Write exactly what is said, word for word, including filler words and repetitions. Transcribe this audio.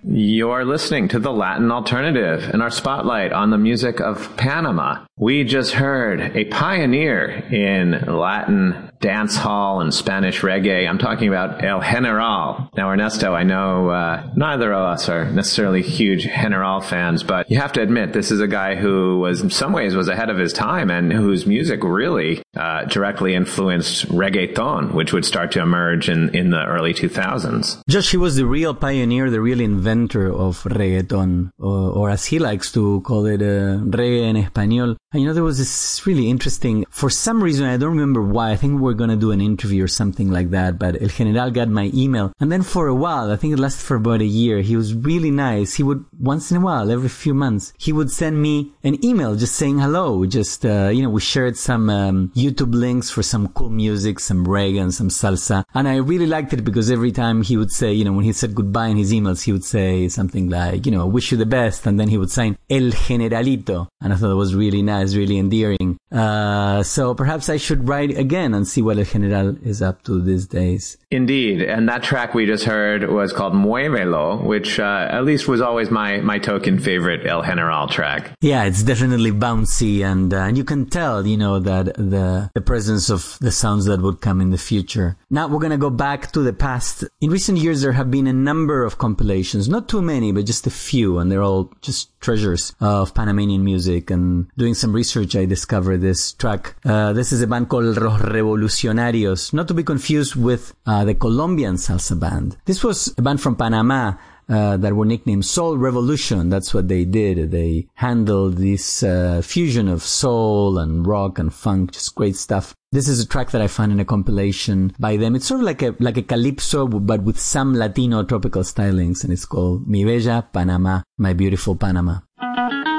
You're listening to The Latin Alternative and our spotlight on the music of Panama. We just heard a pioneer in Latin dance hall and Spanish reggae. I'm talking about El General. Now, Ernesto, I know uh, neither of us are necessarily huge General fans, but you have to admit this is a guy who was, in some ways, was ahead of his time and whose music really uh, directly influenced reggaeton, which would start to emerge in, in the early two thousands. Josh, he was the real pioneer, the real inventor of reggaeton, or, or as he likes to call it, uh, reggae en español. And you know, there was this really interesting, for some reason, I don't remember why, I think we we're going to do an interview or something like that, but El General got my email. And then for a while, I think it lasted for about a year, he was really nice. He would, once in a while, every few months, he would send me an email just saying hello. Just, uh, you know, we shared some um, YouTube links for some cool music, some reggae and some salsa. And I really liked it because every time he would say, you know, when he said goodbye in his emails, he would say something like, you know, wish you the best. And then he would sign El Generalito. And I thought it was really nice, really endearing. Uh, so perhaps I should write again and see what El General is up to these days. Indeed. And that track we just heard was called Muévelo, which uh, at least was always my, my token favorite El General track. Yeah, it's definitely bouncy. And, uh, and you can tell, you know, that the, the presence of the sounds that would come in the future. Now we're going to go back to the past. In recent years, there have been a number of compilations, not too many, but just a few. And they're all just treasures of Panamanian music. And doing some research, I discovered this track. Uh, this is a band called Los Revolucionarios, not to be confused with uh, the Colombian salsa band. This was a band from Panama uh, that were nicknamed Soul Revolution. That's what they did. They handled this uh, fusion of soul and rock and funk, just great stuff. This is a track that I found in a compilation by them. It's sort of like a like a calypso, but with some Latino tropical stylings, and it's called Mi Bella Panamá, My Beautiful Panama.